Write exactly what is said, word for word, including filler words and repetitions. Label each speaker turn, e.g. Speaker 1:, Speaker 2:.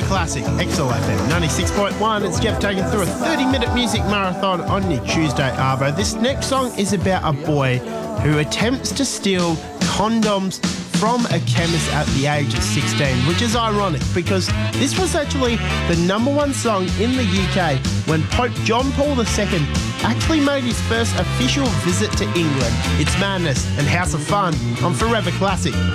Speaker 1: Classic, X L F M ninety-six point one. It's Jeff taking through a thirty-minute music marathon on your Tuesday Arvo. This next song is about a boy who attempts to steal condoms from a chemist at the age of sixteen, which is ironic because this was actually the number one song in the U K when Pope John Paul the Second actually made his first official visit to England. It's Madness and House of Fun on Forever Classic,